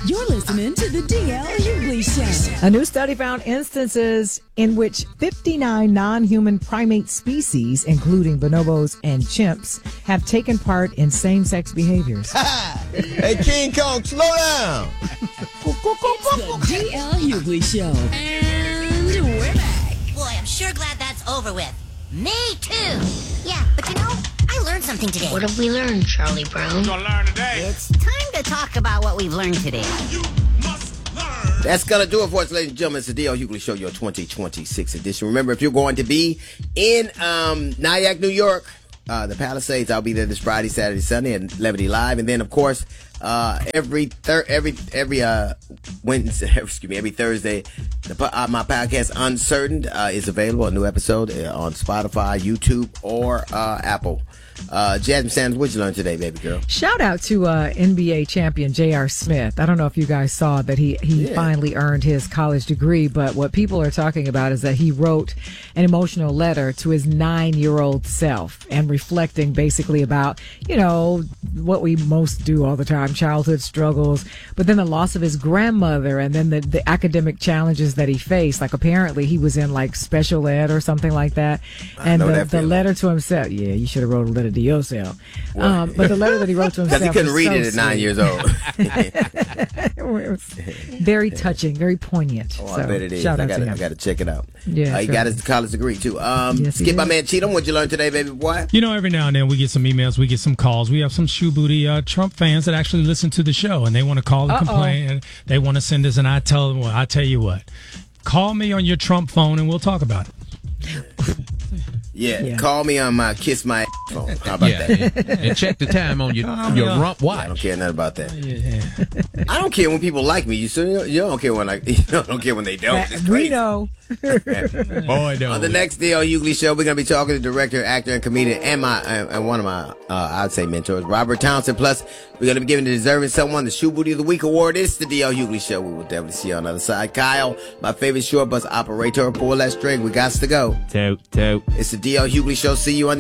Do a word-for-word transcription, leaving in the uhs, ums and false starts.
You're listening to the D L Hughley Show. A new study found instances in which fifty-nine non-human primate species, including bonobos and chimps, have taken part in same-sex behaviors. Hey, King Kong, slow down. It's the D L Hughley Show. And we're back. Boy, I'm sure glad that's over with. Me too. Yeah, but you know, I learned something today. What have we learned, Charlie Brown? We're gonna learn today. It's time to talk about what we've learned today. You must learn. That's going to do it for us, ladies and gentlemen. It's the D L Hughley Show, your twenty twenty-six edition. Remember, if you're going to be in um, Nyack, New York, uh, the Palisades, I'll be there this Friday, Saturday, Sunday at Levity Live. And then, of course, uh, every thir- every every uh, Wednesday, excuse me, every Thursday, the, uh, my podcast Uncertain uh, is available. A new episode uh, on Spotify, YouTube, or uh, Apple. Uh, Jasmine Sanders, what'd you learn today, baby girl? Shout out to uh, N B A champion J R. Smith. I don't know if you guys saw that he, he Yeah. finally earned his college degree, but what people are talking about is that he wrote an emotional letter to his nine-year-old self and reflecting basically about, you know, what we most do all the time, childhood struggles, but then the loss of his grandmother and then the, the academic challenges that he faced. Like apparently he was in like special ed or something like that. I And know the, that the feeling. letter to himself, yeah, you should have wrote a letter to yourself. Um, but the letter that he wrote to himself Because he couldn't was read so it at nine sweet. years old. It was very touching, very poignant. Oh, so, I bet it is. Shout I out got to to I him. got to check it out. Yeah, uh, he sure. got his college degree too. Um, Yes, he Skip, my did. man Cheatham, what'd you learn today, baby boy? You know, every now and then we get some emails, we get some calls. We have some shoe booty uh, Trump fans that actually listen to the show, and they want to call and Uh-oh. complain, and they want to send us, and I tell them, well, I tell you what, call me on your Trump phone, and we'll talk about it. Yeah, Yeah. call me on my kiss my phone. How about Yeah, that? and, and check the time on your your yeah. rump I watch. don't care nothing about that. Yeah. I don't care when people like me. You still you don't care when like you don't care when they don't. It's we crazy. know. Boy, no. On the next D L Hughley Show, we're gonna be talking to director, actor, and comedian, and my and and one of my uh, I'd say mentors, Robert Townsend. Plus, we're gonna be giving the deserving someone the Shoe Booty of the Week award. It's the D L Hughley Show. We will definitely see you on the other side. Kyle, my favorite short bus operator, pull that string. We got to go. Toot, toot. It's the D L Hughley Show. See you on the